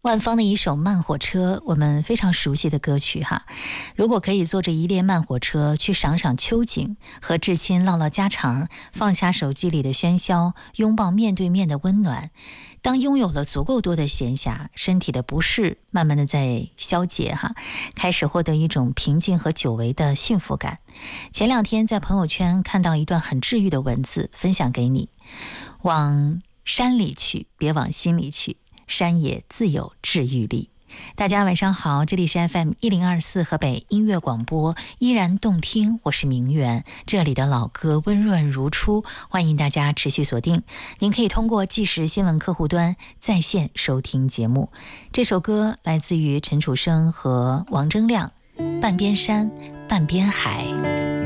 万芳的一首《慢火车》，我们非常熟悉的歌曲哈。如果可以坐着一列慢火车去赏赏秋景，和至亲唠唠家常，放下手机里的喧嚣，拥抱面对面的温暖。当拥有了足够多的闲暇，身体的不适慢慢的在消解哈，开始获得一种平静和久违的幸福感。前2天在朋友圈看到一段很治愈的文字，分享给你：往山里去，别往心里去，山也自有治愈力。大家晚上好，这里是 FM1024 河北音乐广播，依然动听，我是明媛，这里的老歌温润如初，欢迎大家持续锁定。您可以通过即时新闻客户端在线收听节目。这首歌来自于陈楚生和王铮亮，半边山半边海。